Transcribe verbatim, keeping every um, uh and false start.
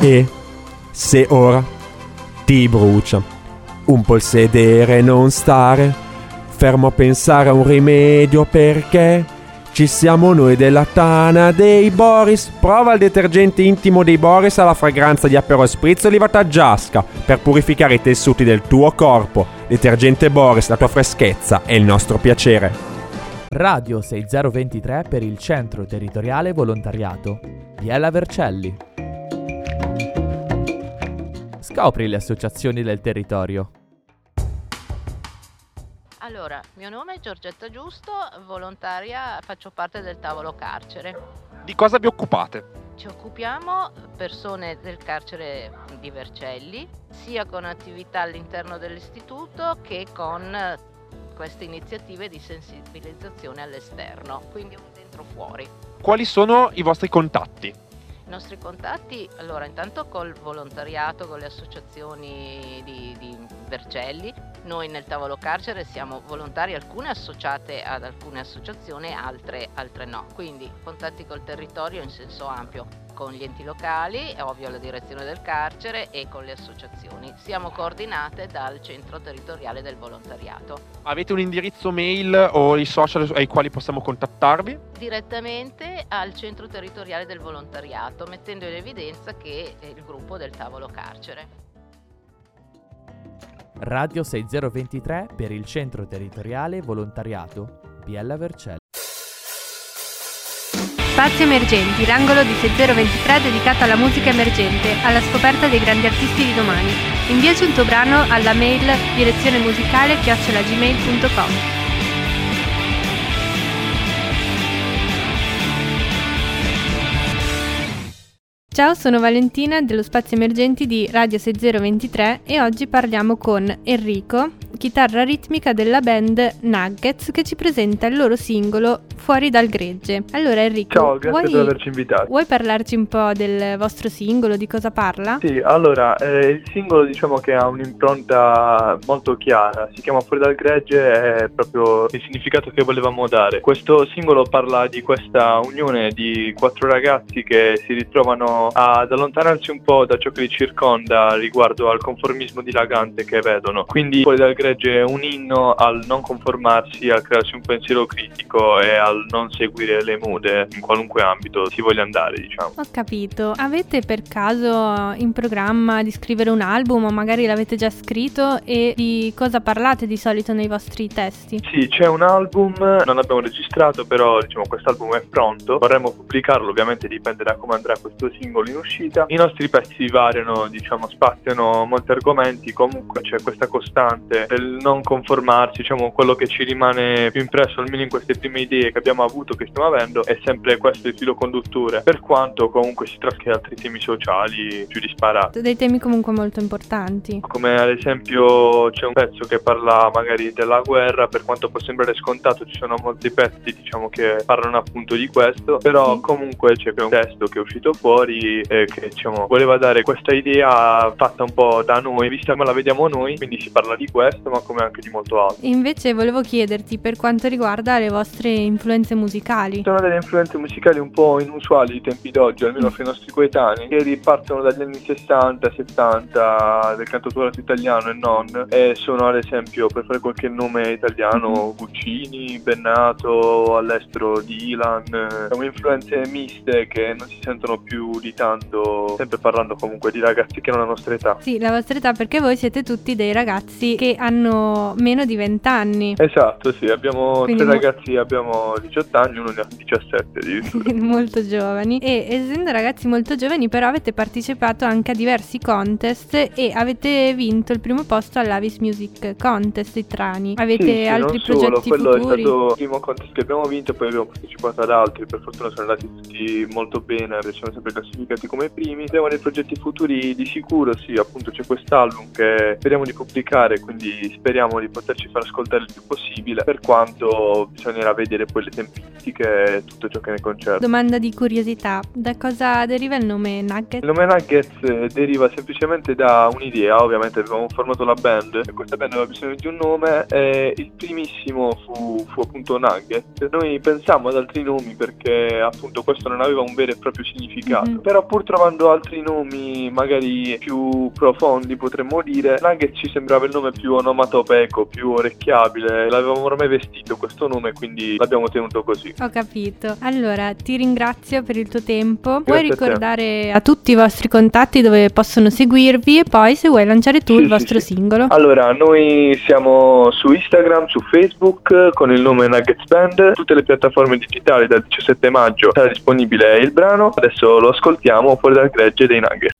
E se ora ti brucia un po' il sedere e non stare fermo a pensare a un rimedio, perché ci siamo noi della Tana dei Boris. Prova il detergente intimo dei Boris alla fragranza di Aperol Spritz o Oliva Taggiasca per purificare i tessuti del tuo corpo. Detergente Boris, la tua freschezza è il nostro piacere. Radio sei zero due tre per il Centro Territoriale Volontariato. Biella Vercelli. Scopri le associazioni del territorio. Allora, mio nome è Giorgetta Giusto, volontaria, faccio parte del tavolo carcere. Di cosa vi occupate? Ci occupiamo persone del carcere di Vercelli, sia con attività all'interno dell'istituto che con queste iniziative di sensibilizzazione all'esterno, quindi un dentro-fuori. Quali sono i vostri contatti? I nostri contatti, allora, intanto col volontariato, con le associazioni di, di Vercelli. Noi nel tavolo carcere siamo volontari, alcune associate ad alcune associazioni, altre, altre no. Quindi contatti col territorio in senso ampio, con gli enti locali, è ovvio la direzione del carcere, e con le associazioni. Siamo coordinate dal centro territoriale del volontariato. Avete un indirizzo mail o i social ai quali possiamo contattarvi? Direttamente al centro territoriale del volontariato, mettendo in evidenza che è il gruppo del tavolo carcere. Radio sei zero due tre per il Centro Territoriale Volontariato. Biella Vercelli. Spazi Emergenti, l'angolo di sei zero due tre dedicato alla musica emergente, alla scoperta dei grandi artisti di domani. Inviaci un tuo brano alla mail direzione musicale chiocciola gmail punto com. Ciao, sono Valentina dello Spazio Emergenti di Radio sei zero due tre e oggi parliamo con Enrico, chitarra ritmica della band Nuggets, che ci presenta il loro singolo Fuori dal gregge. Allora Enrico, ciao, grazie vuoi, per averci invitato. Vuoi parlarci un po' del vostro singolo, di cosa parla? Sì, allora, eh, il singolo diciamo che ha un'impronta molto chiara, si chiama Fuori dal gregge, è proprio il significato che volevamo dare. Questo singolo parla di questa unione di quattro ragazzi che si ritrovano ad allontanarsi un po' da ciò che li circonda riguardo al conformismo dilagante che vedono. Quindi Fuori dal gregge è un inno al non conformarsi, al crearsi un pensiero critico e al non seguire le mode in qualunque ambito si voglia andare, diciamo. Ho capito. Avete per caso in programma di scrivere un album, o magari l'avete già scritto, e di cosa parlate di solito nei vostri testi? Sì, c'è un album, non l'abbiamo registrato, però diciamo quest'album è pronto, vorremmo pubblicarlo, ovviamente dipende da come andrà questo singolo in uscita. I nostri pezzi variano, diciamo spaziano molti argomenti, comunque c'è questa costante del non conformarsi, diciamo quello che ci rimane più impresso almeno in queste prime idee che abbiamo avuto, che stiamo avendo, è sempre questo il filo conduttore, per quanto comunque si tratti di altri temi sociali più disparati. Dei temi comunque molto importanti. Come ad esempio c'è un pezzo che parla magari della guerra, per quanto può sembrare scontato ci sono molti pezzi diciamo che parlano appunto di questo, però sì. Comunque c'è un testo che è uscito fuori e che diciamo voleva dare questa idea fatta un po' da noi, vista come la vediamo noi, quindi si parla di questo ma come anche di molto altro. Invece volevo chiederti per quanto riguarda le vostre influenze musicali. Sono delle influenze musicali un po' inusuali ai tempi d'oggi, almeno per i nostri coetanei, che ripartono dagli anni sessanta settanta del cantautorato italiano e non, e sono ad esempio, per fare qualche nome italiano, Guccini, Bennato, all'estero Dylan. Sono influenze miste che non si sentono più di tanto, sempre parlando comunque di ragazzi che hanno la nostra età. Sì, la vostra età, perché voi siete tutti dei ragazzi che hanno meno di venti anni. Esatto, sì, abbiamo Quindi tre mo- ragazzi, abbiamo diciotto anni, uno ne ha diciassette addirittura. Molto giovani. E essendo ragazzi molto giovani, però avete partecipato anche a diversi contest e avete vinto il primo posto all'Avis Music Contest di Trani. Avete sì, sì, altri non solo, progetti quello futuri? È stato il primo contest che abbiamo vinto, poi abbiamo partecipato ad altri, per fortuna sono andati tutti molto bene, ci siamo sempre classificati come primi. Abbiamo dei progetti futuri di sicuro, sì, appunto c'è quest'album che speriamo di pubblicare, quindi speriamo di poterci far ascoltare il più possibile, per quanto bisognerà vedere poi le tempistiche e tutto ciò che ne concerne. Domanda di curiosità, da cosa deriva il nome Nuggets? Il nome Nuggets deriva semplicemente da un'idea, ovviamente avevamo formato la band e questa band aveva bisogno di un nome e il primissimo fu, fu appunto Nuggets. Noi pensammo ad altri nomi perché appunto questo non aveva un vero e proprio significato, mm-hmm. però pur trovando altri nomi magari più profondi potremmo dire, Nuggets ci sembrava il nome più onomatopeico, più orecchiabile, l'avevamo ormai vestito questo nome, quindi l'abbiamo tenuto così. Ho capito. Allora, ti ringrazio per il tuo tempo. Grazie Vuoi a te. ricordare a tutti i vostri contatti dove possono seguirvi e poi se vuoi lanciare tu Sì, il sì, vostro sì. singolo? Allora, noi siamo su Instagram, su Facebook con il nome Nuggets Band, tutte le piattaforme digitali. Dal diciassette maggio sarà disponibile il brano, adesso lo ascoltiamo, Fuori dal gregge dei Nuggets.